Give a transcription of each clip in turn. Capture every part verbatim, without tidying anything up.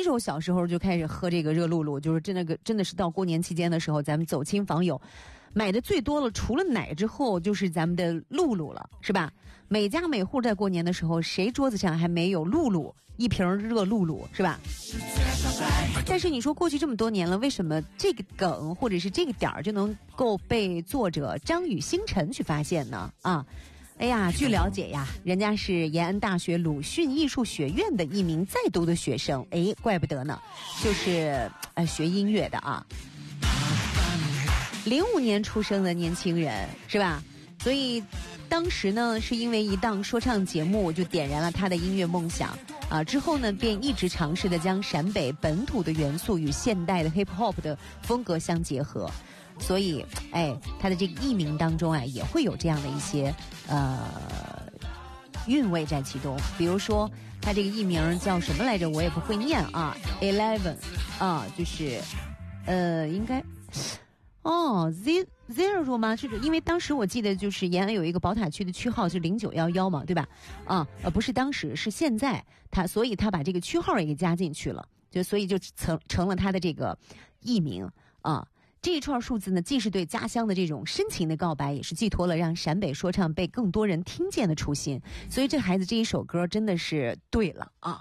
时候小时候就开始喝这个热露露，就是真的个真的是到过年期间的时候，咱们走亲访友买的最多了，除了奶之后就是咱们的露露了，是吧？每家每户在过年的时候，谁桌子上还没有露露一瓶热露露，是吧？但是你说过去这么多年了，为什么这个梗或者是这个点儿就能够被作者张雨星辰去发现呢？啊，哎呀，据了解呀，人家是延安大学鲁迅艺术学院的一名在读的学生，哎，怪不得呢，就是呃学音乐的啊，零五年出生的年轻人是吧？所以当时呢，是因为一档说唱节目就点燃了他的音乐梦想啊，之后呢，便一直尝试的将陕北本土的元素与现代的 hip hop 的风格相结合，所以，哎，他的这个艺名当中啊，也会有这样的一些呃韵味在其中。比如说，他这个艺名叫什么来着？我也不会念啊 ，Eleven 啊，就是呃，应该。哦 ，Z Zero 吗？是因为当时我记得就是延安有一个宝塔区的区号是零九一一嘛，对吧？啊，呃，不是当时，是现在他，所以他把这个区号也给加进去了，就所以就成成了他的这个艺名啊。这一串数字呢，既是对家乡的这种深情的告白，也是寄托了让陕北说唱被更多人听见的初心。所以这孩子这一首歌真的是对了啊。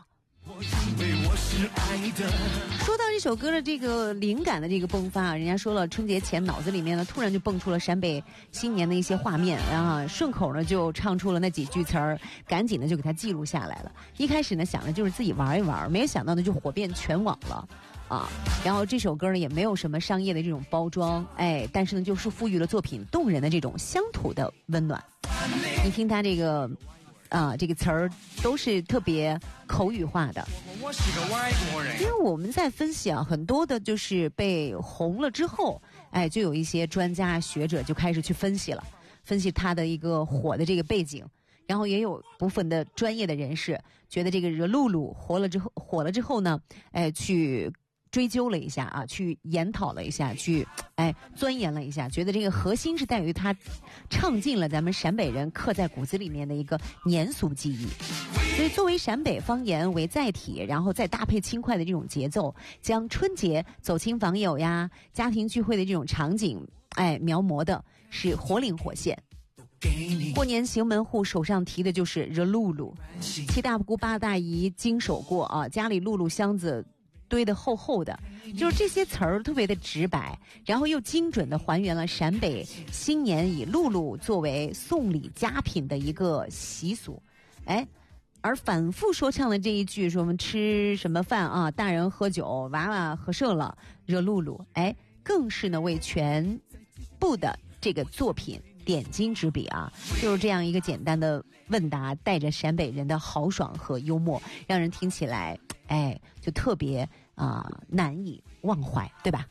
说到这首歌的这个灵感的这个迸发，人家说了，春节前脑子里面呢突然就蹦出了陕北新年的一些画面，然后顺口呢就唱出了那几句词儿，赶紧的就给它记录下来了。一开始呢想的就是自己玩一玩，没有想到呢就火遍全网了啊。然后这首歌呢也没有什么商业的这种包装，哎，但是呢就是赋予了作品动人的这种乡土的温暖。你听它这个啊，这个词儿都是特别口语化的。我是个外国人。因为我们在分析啊，很多的就是被红了之后，哎，就有一些专家学者就开始去分析了，分析他的一个火的这个背景。然后也有部分的专业的人士觉得这个热露露火了之后，火了之后呢，哎，去追究了一下啊，去研讨了一下，去哎钻研了一下，觉得这个核心是在于他唱尽了咱们陕北人刻在骨子里面的一个年俗记忆。所以作为陕北方言为载体，然后再搭配轻快的这种节奏，将春节走亲访友呀、家庭聚会的这种场景，哎，描摹的是活灵活现。过年行门户手上提的就是热露露，七大姑八大姨经手过啊，家里露露箱子堆得厚厚的，就是这些词儿特别的直白，然后又精准的还原了陕北新年以露露作为送礼佳品的一个习俗。哎，而反复说唱的这一句说我们吃什么饭啊，大人喝酒，娃娃喝剩了，热露露，哎，更是呢为全部的这个作品点睛之笔啊，就是这样一个简单的问答，带着陕北人的豪爽和幽默，让人听起来哎就特别啊、呃、难以忘怀，对吧？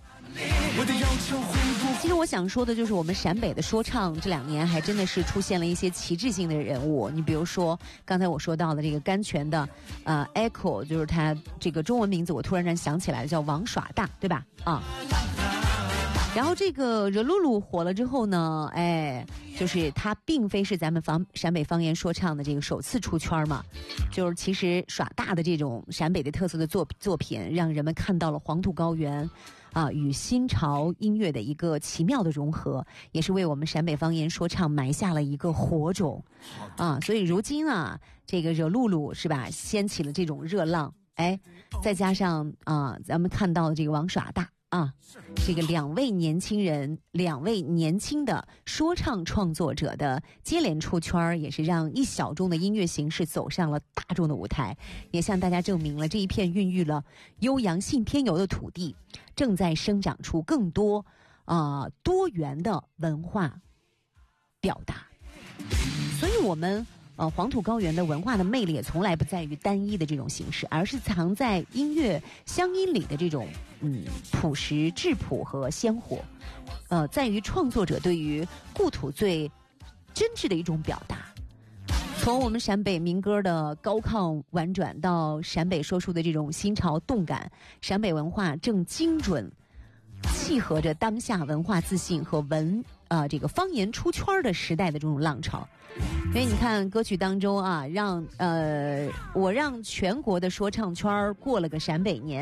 其实我想说的就是我们陕北的说唱这两年还真的是出现了一些旗帜性的人物。你比如说刚才我说到的这个甘泉的呃 Echo， 就是他这个中文名字我突然间想起来了，叫王耍大，对吧？啊。然后这个热露露火了之后呢，哎，就是它并非是咱们方陕北方言说唱的这个首次出圈嘛，就是其实耍大的这种陕北的特色的作作品，让人们看到了黄土高原啊与新潮音乐的一个奇妙的融合，也是为我们陕北方言说唱埋下了一个火种啊。所以如今啊，这个热露露是吧，掀起了这种热浪，哎，再加上啊，咱们看到的这个王耍大。啊，这个两位年轻人，两位年轻的说唱创作者的接连出圈，也是让一小众的音乐形式走上了大众的舞台，也向大家证明了这一片孕育了悠扬信天游的土地，正在生长出更多啊、呃、多元的文化表达。所以我们呃，黄土高原的文化的魅力也从来不在于单一的这种形式，而是藏在音乐乡音里的这种嗯朴实质朴和鲜活，呃，在于创作者对于故土最真挚的一种表达。从我们陕北民歌的高亢婉转到陕北说书的这种新潮动感，陕北文化正精准契合着当下文化自信和文呃这个方言出圈的时代的这种浪潮。所以你看歌曲当中啊，让呃我让全国的说唱圈过了个陕北年。